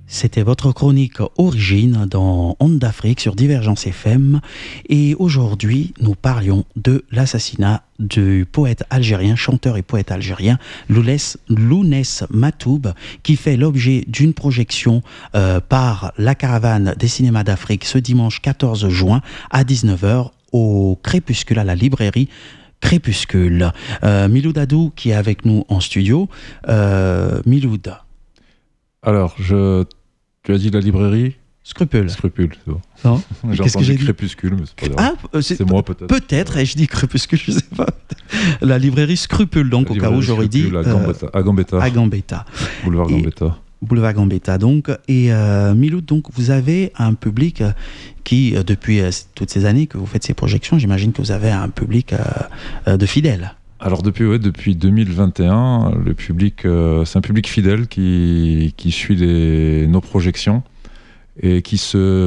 C'était votre chronique Origine dans Onde d'Afrique sur Divergence FM. Et aujourd'hui, nous parlions de l'assassinat du poète algérien, chanteur et poète algérien Lounès Matoub, qui fait l'objet d'une projection par la Caravane des cinémas d'Afrique ce dimanche 14 juin à 19h au Crépuscule, à la librairie Crépuscule. Miloud Adou qui est avec nous en studio. Miloud. Alors, tu as dit la librairie Scrupule. Scrupule, c'est bon. Non. J'ai Qu'est-ce que entendu j'ai dit Crépuscule, mais c'est pas grave. C'est moi peut-être. Peut-être, et je dis Crépuscule, je sais pas. La librairie Scrupule, donc au cas où j'aurais dit... À Gambetta. À Gambetta. Boulevard Gambetta. Boulevard Gambetta, donc. Et Miloud, donc, vous avez un public qui, depuis toutes ces années que vous faites ces projections, j'imagine que vous avez un public de fidèles. Alors depuis 2021, le public, c'est un public fidèle qui suit nos projections et qui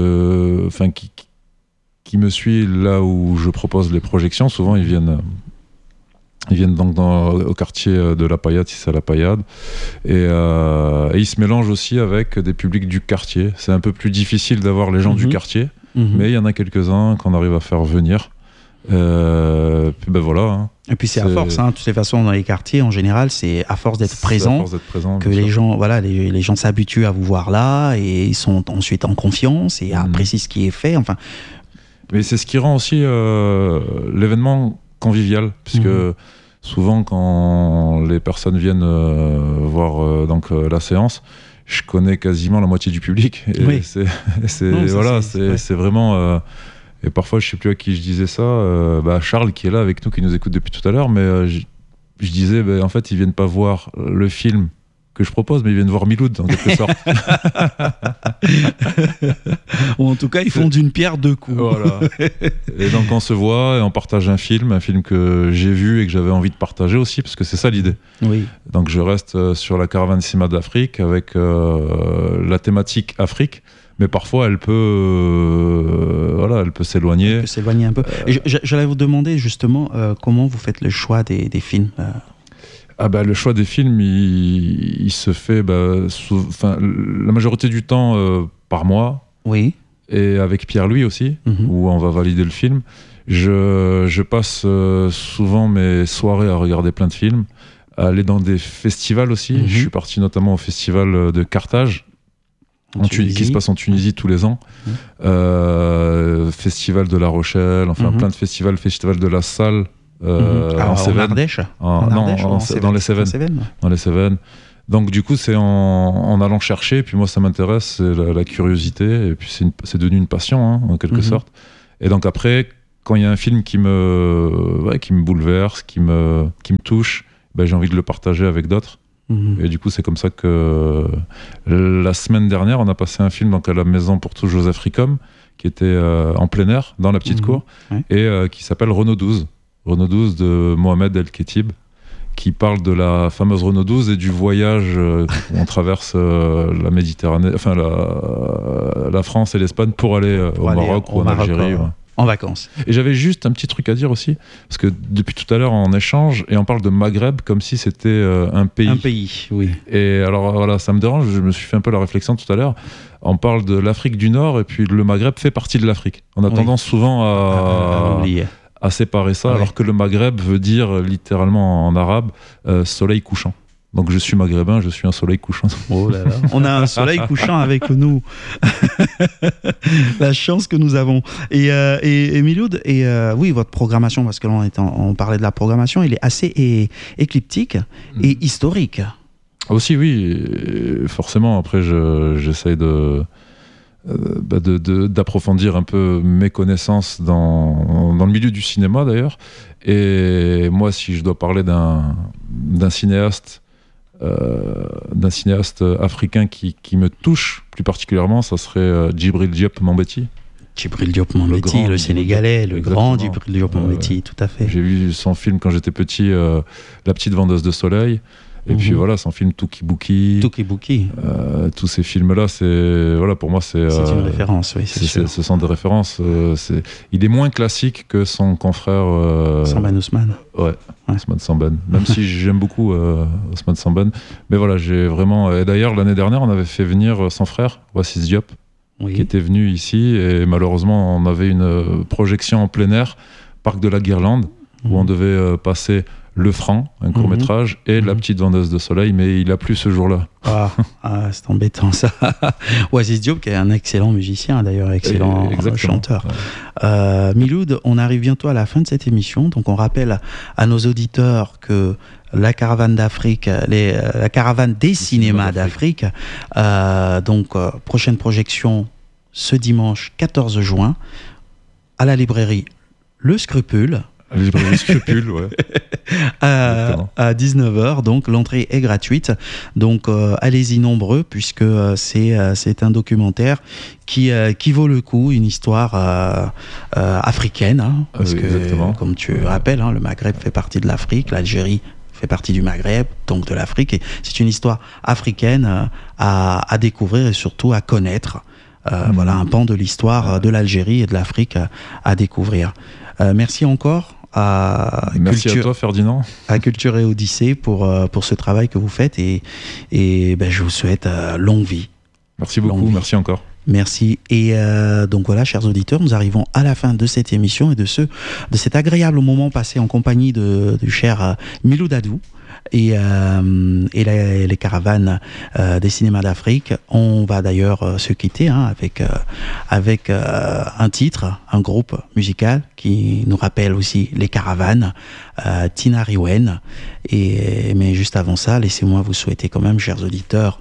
me suit là où je propose les projections. Souvent ils viennent donc au quartier de La Paillade, si c'est à La Paillade, et ils se mélangent aussi avec des publics du quartier. C'est un peu plus difficile d'avoir les gens du quartier, mais il y en a quelques-uns qu'on arrive à faire venir. Puis ben voilà. Hein. Et puis c'est à force, hein, de toutes les façons dans les quartiers en général, c'est à force d'être présent que les gens, voilà, les gens s'habituent à vous voir là et ils sont ensuite en confiance et apprécient ce qui est fait. Enfin, mais c'est ce qui rend aussi l'événement convivial, puisque souvent quand les personnes viennent voir la séance, je connais quasiment la moitié du public. Et oui. C'est vraiment. Et parfois, je sais plus à qui je disais ça, Charles qui est là avec nous, qui nous écoute depuis tout à l'heure, mais je disais, en fait, ils viennent pas voir le film que je propose, mais ils viennent voir Miloud, en quelque sorte. Ou en tout cas, ils font d'une pierre deux coups. Voilà. Et donc, on se voit et on partage un film que j'ai vu et que j'avais envie de partager aussi, parce que c'est ça l'idée. Oui. Donc, je reste sur la Caravane Cinéma d'Afrique avec la thématique Afrique. Mais parfois, elle peut s'éloigner. Elle peut s'éloigner un peu. J'allais vous demander justement comment vous faites le choix des films. Le choix des films, il se fait la majorité du temps par mois. Oui. Et avec Pierre-Louis aussi, où on va valider le film. Je passe souvent mes soirées à regarder plein de films, à aller dans des festivals aussi. Je suis parti notamment au festival de Carthage, qui se passe en Tunisie tous les ans, festival de La Rochelle, plein de festivals, festival de la Salle en Cévennes, dans les Cévennes. Donc du coup c'est en allant chercher, puis moi ça m'intéresse, c'est la curiosité, et puis c'est devenu une passion, hein, en quelque sorte. Et donc après, quand il y a un film qui me bouleverse, qui me touche, j'ai envie de le partager avec d'autres. Et du coup, c'est comme ça que la semaine dernière, on a passé un film donc à la Maison pour tous Joseph Ricom, qui était en plein air, dans la petite cour, et qui s'appelle Renault 12. Renault 12 de Mohamed El Khetib, qui parle de la fameuse Renault 12 et du voyage où on traverse la Méditerranée, la France et l'Espagne pour aller au Maroc ou en Algérie. En vacances. Et j'avais juste un petit truc à dire aussi, parce que depuis tout à l'heure on échange et on parle de Maghreb comme si c'était un pays. Un pays, oui. Et alors voilà, ça me dérange, je me suis fait un peu la réflexion tout à l'heure. On parle de l'Afrique du Nord et puis le Maghreb fait partie de l'Afrique. On a tendance souvent à séparer ça, alors que le Maghreb veut dire littéralement en arabe soleil couchant. Donc je suis maghrébin, je suis un soleil couchant. Oh là là, on a un soleil couchant avec nous. La chance que nous avons. Et Miloud, oui, votre programmation, parce que là on parlait de la programmation, elle est assez éclectique et historique. Aussi, oui, forcément. Après, j'essaye d'approfondir un peu mes connaisses dans le milieu du cinéma d'ailleurs. Et moi, si je dois parler d'un cinéaste africain qui me touche plus particulièrement, ça serait Djibril Diop Mambéty. Djibril Diop Mambéty, le Sénégalais, le grand Djibril Diop Mambéty, tout à fait. J'ai vu son film quand j'étais petit, La petite vendeuse de soleil. Et puis voilà, son film Tuki-Buki. Tous ces films-là, pour moi, c'est une référence, oui, c'est sûr. Ce sont des références. Il est moins classique que son confrère. Samban Ousmane. Ouais, Ousmane Samban. Même si j'aime beaucoup Ousmane Samban. Mais voilà, j'ai vraiment. Et d'ailleurs, l'année dernière, on avait fait venir son frère, Wassis Diop, qui était venu ici. Et malheureusement, on avait une projection en plein air, Parc de la Guirlande, où on devait passer Le Franc, un court-métrage, et La Petite Vendeuse de Soleil, mais il a plu ce jour-là. C'est embêtant ça. Wassis Diop, qui est un excellent musicien d'ailleurs, excellent chanteur. Ouais. Miloud, on arrive bientôt à la fin de cette émission, donc on rappelle à nos auditeurs que la caravane d'Afrique, la caravane des cinémas d'Afrique, prochaine projection ce dimanche 14 juin à la librairie Le Scrupule. La librairie Scrupule, ouais. à 19h, donc l'entrée est gratuite. Donc allez-y nombreux, puisque c'est un documentaire qui vaut le coup, une histoire africaine, hein, parce que, comme tu rappelles, hein, le Maghreb fait partie de l'Afrique, l'Algérie fait partie du Maghreb, donc de l'Afrique, et c'est une histoire africaine à découvrir et surtout à connaître. Voilà un pan de l'histoire de l'Algérie et de l'Afrique à découvrir. Merci encore. Merci à toi, Ferdinand. À Culture et Odyssée pour ce travail que vous faites et je vous souhaite longue vie. Merci beaucoup, merci encore. Merci. Et donc voilà, chers auditeurs, nous arrivons à la fin de cette émission et de cet agréable moment passé en compagnie du cher Miloud Dadou et les caravanes des cinémas d'Afrique. On va d'ailleurs se quitter avec un titre, un groupe musical qui nous rappelle aussi les caravanes, Tina Riwen. Mais juste avant ça, laissez-moi vous souhaiter quand même, chers auditeurs,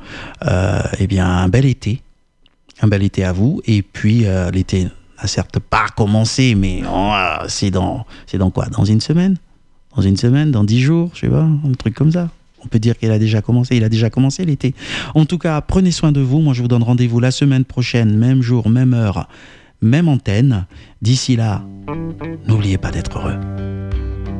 un bel été. Un bel été à vous. Et puis l'été n'a certes pas commencé, mais c'est dans quoi ? Dans une semaine ? Dans une semaine, dans 10 jours, je sais pas, un truc comme ça. On peut dire qu'il a déjà commencé. Il a déjà commencé l'été. En tout cas, prenez soin de vous. Moi, je vous donne rendez-vous la semaine prochaine, même jour, même heure, même antenne. D'ici là, n'oubliez pas d'être heureux.